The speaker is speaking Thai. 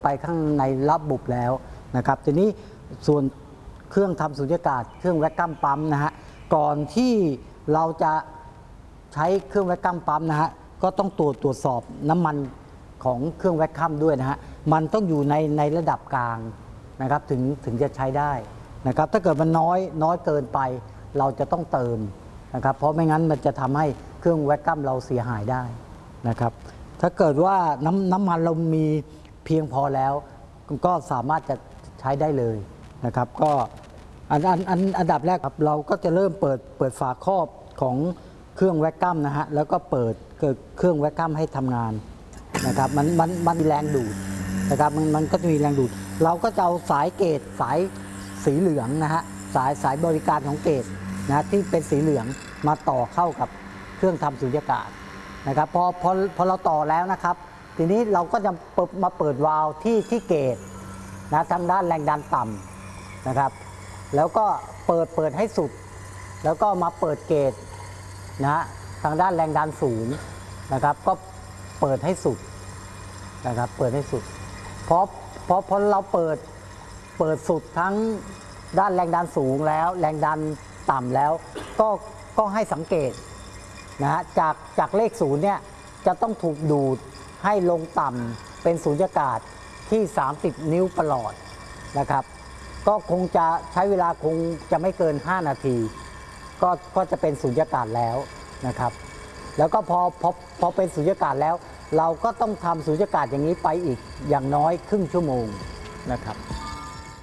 ข้างในระบบแล้วนะครับทีนี้ส่วนเครื่องทำสุญญากาศเครื่องแวคคัมปั๊มนะฮะก่อนที่เราจะใช้เครื่องแวคคัมปั๊มนะฮะก็ต้องตรวจสอบน้ำมันของเครื่องแวคคัมด้วยนะฮะมันต้องอยู่ในระดับกลางนะครับถึงจะใช้ได้นะครับถ้าเกิดมันน้อยเกินไปเราจะต้องเติมนะครับเพราะไม่งั้นมันจะทำให้เครื่องแวคคัมเราเสียหายได้นะครับถ้าเกิดว่าน้ำมันเรามีเพียงพอแล้วก็สามารถจะใช้ได้เลยนะครับก็อันดับแรกครับเราก็จะเริ่มเปิดฝาครอบของเครื่องแวคคัมนะฮะแล้วก็เปิดเครื่องแวคคัมให้ทำงานนะครับมันมีแรงดูดนะครับมันก็จะมีแรงดูดเราก็จะเอาสายเกจสายสีเหลืองนะฮะสายบริการของเกจนะที่เป็นสีเหลืองมาต่อเข้ากับเครื่องทำสุญญากาศนะครับพอเราต่อแล้วนะครับทีนี้เราก็จะมาเปิดวาล์วที่เกจนะทางด้านแรงดันต่ำนะครับแล้วก็เปิดให้สุดแล้วก็มาเปิดเกจนะทางด้านแรงดันสูงนะครับก็เปิดให้สุดนะครับเปิดให้สุดพอเราเปิดสุดทั้งด้านแรงดันสูงแล้วแรงดันต่ำแล้วก็ให้สังเกตนะฮะจากเลข0เนี่ยจะต้องถูกดูดให้ลงต่ำเป็นสุญญากาศที่30นิ้วประหลอดนะครับก็คงจะใช้เวลาคงจะไม่เกิน5นาทีก็จะเป็นสุญญากาศแล้วนะครับแล้วก็พอเป็นสุญญากาศแล้วเราก็ต้องทำสุญญากาศอย่างนี้ไปอีกอย่างน้อยครึ่งชั่วโมงนะครับ